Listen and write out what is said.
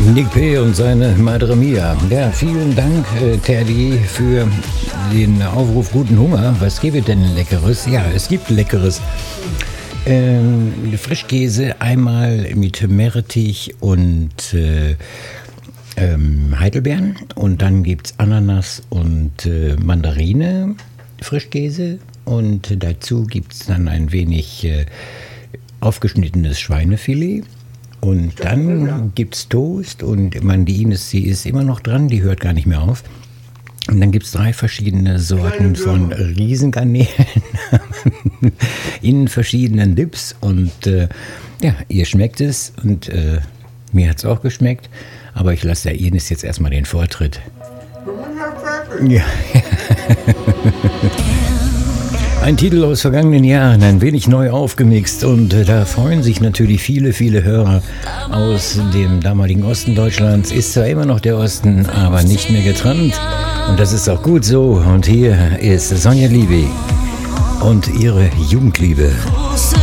Nick P. und seine Madre Mia. Ja, vielen Dank, Terdi, für den Aufruf Guten Hunger. Was gibt es denn Leckeres? Ja, es gibt Leckeres. Frischkäse einmal mit Meerrettich und Heidelbeeren. Und dann gibt es Ananas und Mandarine, Frischkäse. Und dazu gibt es dann ein wenig aufgeschnittenes Schweinefilet. Und dann gibt es Toast und die Ines, sie ist immer noch dran, die hört gar nicht mehr auf. Und dann gibt es 3 verschiedene Sorten von Riesengarnelen in verschiedenen Dips. Und ja, ihr schmeckt es und mir hat es auch geschmeckt. Aber ich lasse der Ines jetzt erstmal den Vortritt. Ja. Ein Titel aus vergangenen Jahren, ein wenig neu aufgemixt und da freuen sich natürlich viele, viele Hörer aus dem damaligen Osten Deutschlands. Ist zwar immer noch der Osten, aber nicht mehr getrennt und das ist auch gut so. Und hier ist Sonja Liebig und ihre Jugendliebe.